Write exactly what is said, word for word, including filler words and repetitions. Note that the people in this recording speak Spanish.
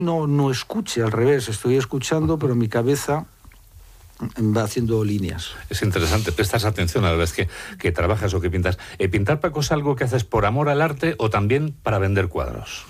no, no escuche, al revés, estoy escuchando, pero mi cabeza va haciendo líneas. Es interesante, prestas atención a la vez que, que trabajas o que pintas. Eh, ¿Pintar, Paco, es algo que haces por amor al arte o también para vender cuadros?